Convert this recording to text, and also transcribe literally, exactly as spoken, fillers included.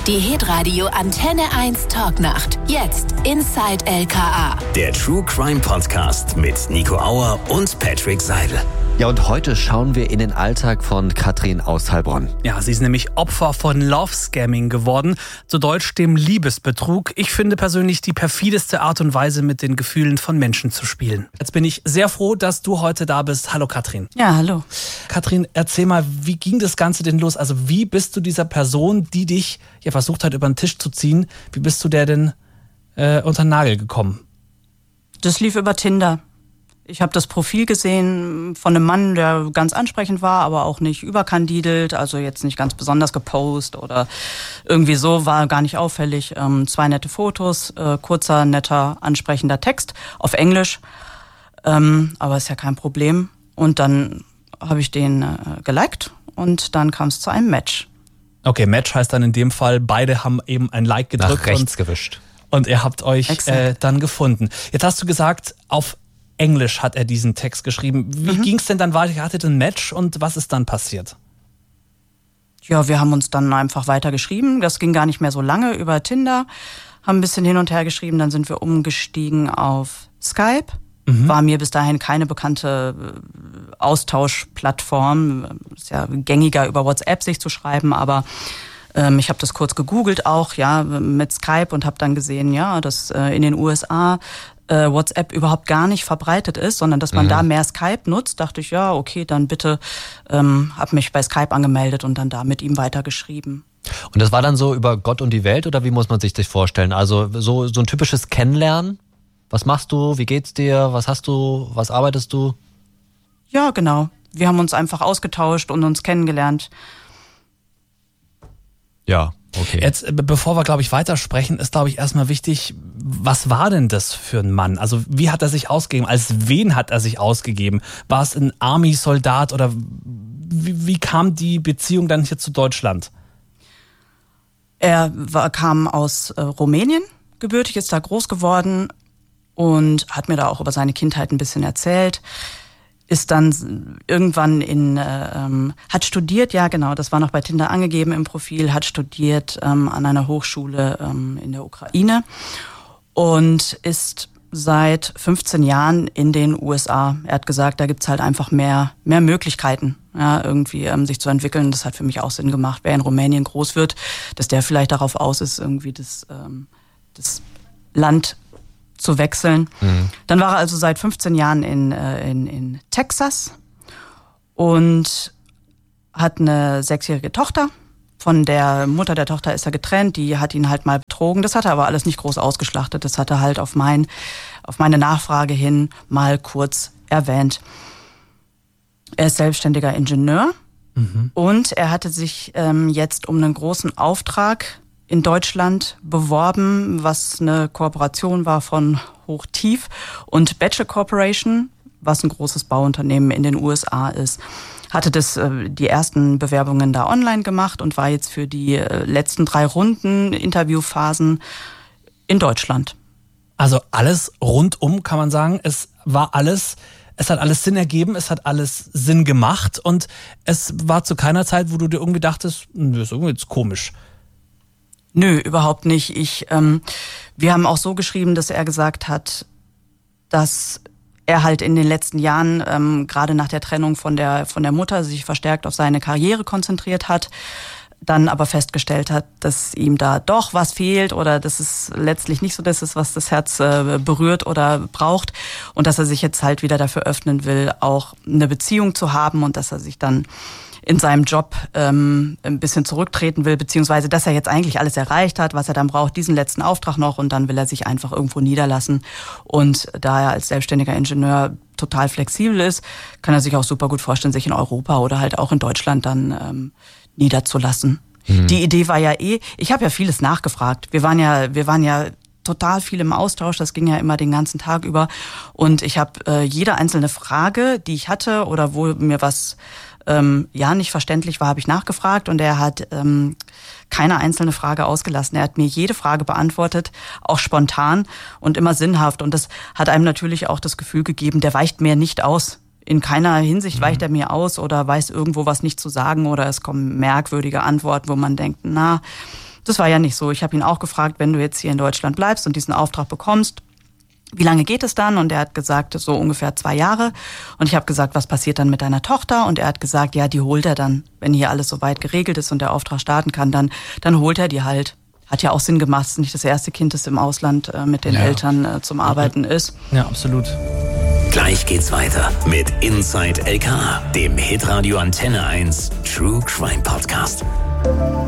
Die Hitradio Antenne eins Talknacht. Jetzt Inside L K A. Der True Crime Podcast mit Nico Auer und Patrick Seidel. Ja, und heute schauen wir in den Alltag von Katrin aus Heilbronn. Ja, sie ist nämlich Opfer von Love-Scamming geworden, zu Deutsch dem Liebesbetrug. Ich finde persönlich die perfideste Art und Weise, mit den Gefühlen von Menschen zu spielen. Jetzt bin ich sehr froh, dass du heute da bist. Hallo Katrin. Ja, hallo. Katrin, erzähl mal, wie ging das Ganze denn los? Also wie bist du dieser Person, die dich ja versucht hat, über den Tisch zu ziehen, wie bist du der denn äh, unter den Nagel gekommen? Das lief über Tinder. Ich habe das Profil gesehen von einem Mann, der ganz ansprechend war, aber auch nicht überkandidelt, also jetzt nicht ganz besonders gepostet oder irgendwie so, war gar nicht auffällig. Ähm, zwei nette Fotos, äh, kurzer, netter, ansprechender Text auf Englisch, ähm, aber ist ja kein Problem. Und dann habe ich den äh, geliked und dann kam es zu einem Match. Okay, Match heißt dann in dem Fall, beide haben eben ein Like gedrückt. Nach rechts und, gewischt. Und ihr habt euch äh, dann gefunden. Jetzt hast du gesagt, auf Englisch hat er diesen Text geschrieben. Wie mhm. ging es denn dann weiter? Ihr hattet ein Match und was ist dann passiert? Ja, wir haben uns dann einfach weiter geschrieben. Das ging gar nicht mehr so lange über Tinder. Haben ein bisschen hin und her geschrieben. Dann sind wir umgestiegen auf Skype. Mhm. War mir bis dahin keine bekannte Austauschplattform. Ist ja gängiger, über WhatsApp sich zu schreiben, aber ähm, ich habe das kurz gegoogelt auch, ja, mit Skype und habe dann gesehen, ja, dass äh, in den U S A äh, WhatsApp überhaupt gar nicht verbreitet ist, sondern dass man mhm. da mehr Skype nutzt. Dachte ich, ja, okay, dann bitte, ähm, habe mich bei Skype angemeldet und dann da mit ihm weitergeschrieben. Und das war dann so über Gott und die Welt oder wie muss man sich das vorstellen? Also so, so ein typisches Kennenlernen? Was machst du? Wie geht's dir? Was hast du? Was arbeitest du? Ja, genau. Wir haben uns einfach ausgetauscht und uns kennengelernt. Ja, okay. Jetzt, bevor wir, glaube ich, weitersprechen, ist, glaube ich, erstmal wichtig, was war denn das für ein Mann? Also wie hat er sich ausgegeben? Als wen hat er sich ausgegeben? War es ein Army-Soldat oder wie, wie kam die Beziehung dann hier zu Deutschland? Er war, kam aus äh, Rumänien, gebürtig, ist da groß geworden und hat mir da auch über seine Kindheit ein bisschen erzählt. Ist dann irgendwann in, äh, ähm, hat studiert, ja genau, das war noch bei Tinder angegeben im Profil, hat studiert ähm, an einer Hochschule ähm, in der Ukraine und ist seit fünfzehn Jahren in den U S A. Er hat gesagt, da gibt's halt einfach mehr mehr Möglichkeiten, ja, irgendwie ähm, sich zu entwickeln. Das hat für mich auch Sinn gemacht, wer in Rumänien groß wird, dass der vielleicht darauf aus ist, irgendwie das, ähm, das Land zu wechseln. Mhm. Dann war er also seit fünfzehn Jahren in, in, in Texas und hat eine sechsjährige Tochter. Von der Mutter der Tochter ist er getrennt, die hat ihn halt mal betrogen. Das hat er aber alles nicht groß ausgeschlachtet. Das hat er halt auf, mein, auf meine Nachfrage hin mal kurz erwähnt. Er ist selbstständiger Ingenieur mhm. und er hatte sich ähm, jetzt um einen großen Auftrag in Deutschland beworben, was eine Kooperation war von Hochtief und Bechtle Corporation, was ein großes Bauunternehmen in den U S A ist. Hatte das äh, die ersten Bewerbungen da online gemacht und war jetzt für die äh, letzten drei Runden Interviewphasen in Deutschland. Also alles rundum kann man sagen, es war alles, es hat alles Sinn ergeben, es hat alles Sinn gemacht und es war zu keiner Zeit, wo du dir irgendwie dachtest, das ist irgendwie jetzt komisch. Nö, überhaupt nicht. Ich, ähm, wir haben auch so geschrieben, dass er gesagt hat, dass er halt in den letzten Jahren, ähm, gerade nach der Trennung von der von der Mutter, sich verstärkt auf seine Karriere konzentriert hat, dann aber festgestellt hat, dass ihm da doch was fehlt oder dass es letztlich nicht so das ist, was das Herz äh, berührt oder braucht und dass er sich jetzt halt wieder dafür öffnen will, auch eine Beziehung zu haben und dass er sich dann in seinem Job ähm, ein bisschen zurücktreten will, beziehungsweise dass er jetzt eigentlich alles erreicht hat, was er dann braucht, diesen letzten Auftrag noch und dann will er sich einfach irgendwo niederlassen. Und da er als selbstständiger Ingenieur total flexibel ist, kann er sich auch super gut vorstellen, sich in Europa oder halt auch in Deutschland dann ähm, niederzulassen. Mhm. Die Idee war ja eh, ich habe ja vieles nachgefragt. Wir waren ja, wir waren ja total viel im Austausch, das ging ja immer den ganzen Tag über und ich habe äh, jede einzelne Frage, die ich hatte oder wo mir was ähm, ja nicht verständlich war, habe ich nachgefragt und er hat ähm, keine einzelne Frage ausgelassen. Er hat mir jede Frage beantwortet, auch spontan und immer sinnhaft und das hat einem natürlich auch das Gefühl gegeben, der weicht mir nicht aus. In keiner Hinsicht weicht er mir aus oder weiß irgendwo was nicht zu sagen oder es kommen merkwürdige Antworten, wo man denkt, na, Das war ja nicht so. Ich habe ihn auch gefragt, wenn du jetzt hier in Deutschland bleibst und diesen Auftrag bekommst, wie lange geht es dann? Und er hat gesagt, so ungefähr zwei Jahre. Und ich habe gesagt, was passiert dann mit deiner Tochter? Und er hat gesagt, ja, die holt er dann, wenn hier alles soweit geregelt ist und der Auftrag starten kann, dann, dann holt er die halt. Hat ja auch Sinn gemacht, es ist nicht das erste Kind, das im Ausland äh, mit den ja. Eltern äh, zum Arbeiten ist. Ja, absolut. Gleich geht's weiter mit Inside L K A, dem Hitradio Antenne eins True Crime Podcast.